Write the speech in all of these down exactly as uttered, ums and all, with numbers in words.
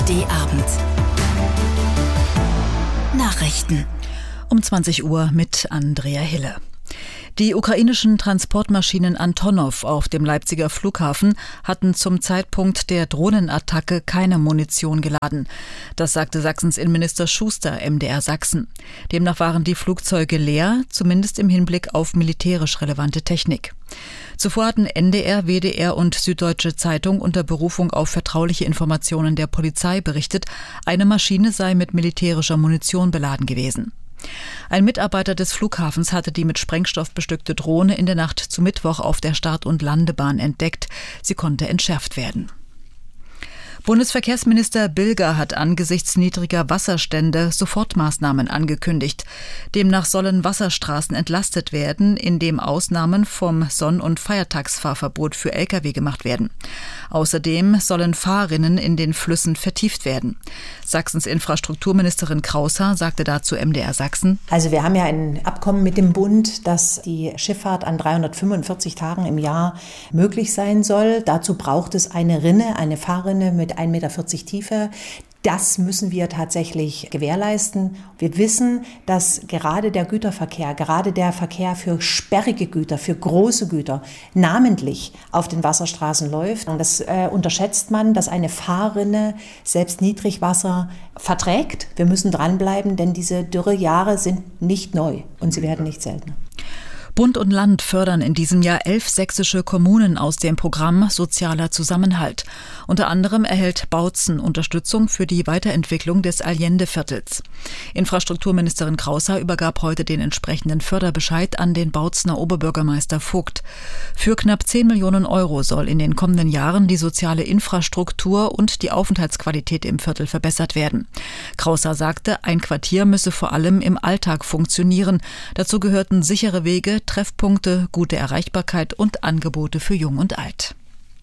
D-Abend. Nachrichten. Um zwanzig Uhr mit Andrea Hille. Die ukrainischen Transportmaschinen Antonov auf dem Leipziger Flughafen hatten zum Zeitpunkt der Drohnenattacke keine Munition geladen. Das sagte Sachsens Innenminister Schuster M D R Sachsen. Demnach waren die Flugzeuge leer, zumindest im Hinblick auf militärisch relevante Technik. Zuvor hatten N D R, W D R und Süddeutsche Zeitung unter Berufung auf vertrauliche Informationen der Polizei berichtet, eine Maschine sei mit militärischer Munition beladen gewesen. Ein Mitarbeiter des Flughafens hatte die mit Sprengstoff bestückte Drohne in der Nacht zu Mittwoch auf der Start- und Landebahn entdeckt. Sie konnte entschärft werden. Bundesverkehrsminister Bilger hat angesichts niedriger Wasserstände Sofortmaßnahmen angekündigt. Demnach sollen Wasserstraßen entlastet werden, indem Ausnahmen vom Sonn- und Feiertagsfahrverbot für L K W gemacht werden. Außerdem sollen Fahrrinnen in den Flüssen vertieft werden. Sachsens Infrastrukturministerin Kraushaar sagte dazu M D R Sachsen: Also wir haben ja ein Abkommen mit dem Bund, dass die Schifffahrt an dreihundertfünfundvierzig Tagen im Jahr möglich sein soll. Dazu braucht es eine Rinne, eine Fahrrinne mit ein Meter vierzig Tiefe. Das müssen wir tatsächlich gewährleisten. Wir wissen, dass gerade der Güterverkehr, gerade der Verkehr für sperrige Güter, für große Güter, namentlich auf den Wasserstraßen läuft. Und das äh, unterschätzt man, dass eine Fahrrinne selbst Niedrigwasser verträgt. Wir müssen dranbleiben, denn diese Dürrejahre sind nicht neu und sie werden nicht seltener. Bund und Land fördern in diesem Jahr elf sächsische Kommunen aus dem Programm Sozialer Zusammenhalt. Unter anderem erhält Bautzen Unterstützung für die Weiterentwicklung des Allende-Viertels. Infrastrukturministerin Kraushaar übergab heute den entsprechenden Förderbescheid an den Bautzener Oberbürgermeister Vogt. Für knapp zehn Millionen Euro soll in den kommenden Jahren die soziale Infrastruktur und die Aufenthaltsqualität im Viertel verbessert werden. Kraushaar sagte, ein Quartier müsse vor allem im Alltag funktionieren. Dazu gehörten sichere Wege, Treffpunkte, gute Erreichbarkeit und Angebote für Jung und Alt.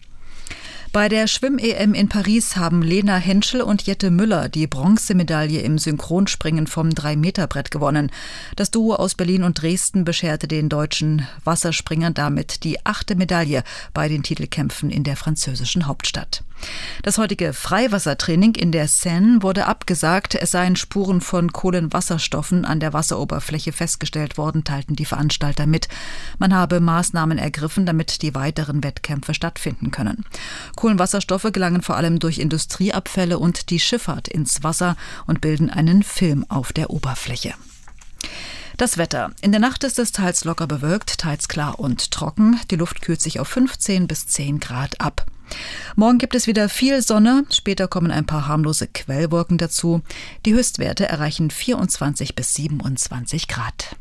Bei der Schwimm-E M in Paris haben Lena Henschel und Jette Müller die Bronzemedaille im Synchronspringen vom drei Meter Brett gewonnen. Das Duo aus Berlin und Dresden bescherte den deutschen Wasserspringern damit die achte Medaille bei den Titelkämpfen in der französischen Hauptstadt. Das heutige Freiwassertraining in der Seine wurde abgesagt. Es seien Spuren von Kohlenwasserstoffen an der Wasseroberfläche festgestellt worden, teilten die Veranstalter mit. Man habe Maßnahmen ergriffen, damit die weiteren Wettkämpfe stattfinden können. Kohlenwasserstoffe gelangen vor allem durch Industrieabfälle und die Schifffahrt ins Wasser und bilden einen Film auf der Oberfläche. Das Wetter. In der Nacht ist es teils locker bewölkt, teils klar und trocken. Die Luft kühlt sich auf fünfzehn bis zehn Grad ab. Morgen gibt es wieder viel Sonne, später kommen ein paar harmlose Quellwolken dazu. Die Höchstwerte erreichen vierundzwanzig bis siebenundzwanzig Grad.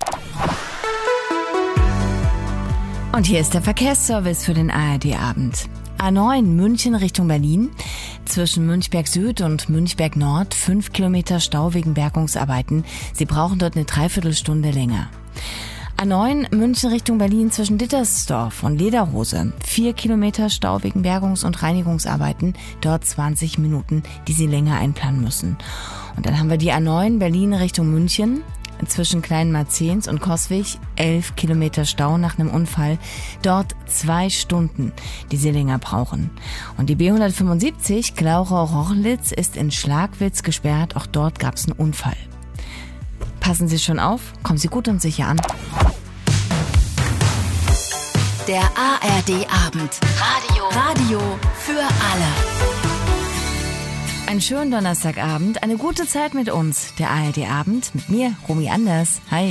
Und hier ist der Verkehrsservice für den A R D-Abend. A neun München Richtung Berlin. Zwischen Münchberg Süd und Münchberg Nord fünf Kilometer Stau wegen Bergungsarbeiten. Sie brauchen dort eine Dreiviertelstunde länger. A neun München Richtung Berlin zwischen Dittersdorf und Lederhose. vier Kilometer Stau wegen Bergungs- und Reinigungsarbeiten. Dort zwanzig Minuten, die Sie länger einplanen müssen. Und dann haben wir die A neun Berlin Richtung München. Zwischen Kleinmarzens und Coswig elf Kilometer Stau nach einem Unfall. Dort zwei Stunden, die Sie länger brauchen. Und die B hundertfünfundsiebzig Glauchau-Rochlitz ist in Schlagwitz gesperrt. Auch dort gab es einen Unfall. Passen Sie schon auf, kommen Sie gut und sicher an. Der A R D-Abend. Radio. Radio für alle. Einen schönen Donnerstagabend, eine gute Zeit mit uns. Der A R D-Abend mit mir, Romy Anders. Hi.